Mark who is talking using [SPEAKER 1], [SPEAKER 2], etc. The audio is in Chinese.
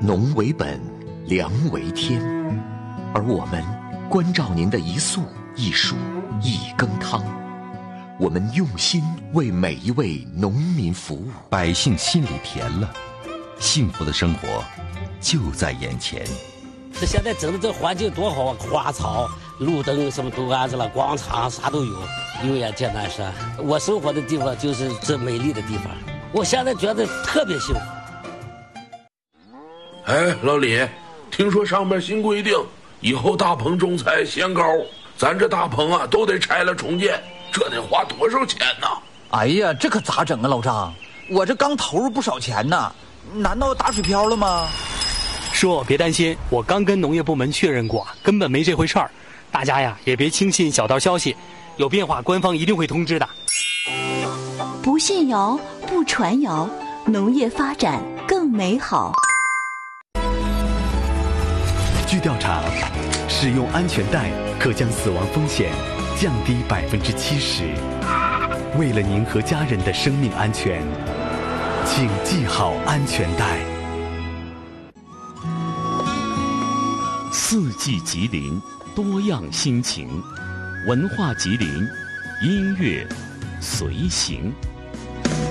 [SPEAKER 1] 农为本，粮为天，而我们关照您的一粟一蔬一羹汤，我们用心为每一位农民服务，
[SPEAKER 2] 百姓心里甜了，幸福的生活就在眼前。
[SPEAKER 3] 现在整的这环境多好啊，花草、路灯什么都安置了，广场啥都有，有眼见南山。我生活的地方就是这美丽的地方，我现在觉得特别幸福。
[SPEAKER 4] 哎，老李，听说上面新规定，以后大棚种菜限高，咱这大棚啊都得拆了重建，这得花多少钱呢？
[SPEAKER 5] 哎呀，这可咋整啊，老张？我这刚投入不少钱呢，难道打水漂了吗？
[SPEAKER 6] 叔，别担心，我刚跟农业部门确认过，根本没这回事儿。大家呀，也别轻信小道消息，有变化官方一定会通知的。
[SPEAKER 7] 不信谣，不传谣，农业发展更美好。
[SPEAKER 8] 据调查，使用安全带可将死亡风险降低70%。为了您和家人的生命安全，请系好安全带。
[SPEAKER 9] 四季吉林，多样心情，文化吉林，音乐随行。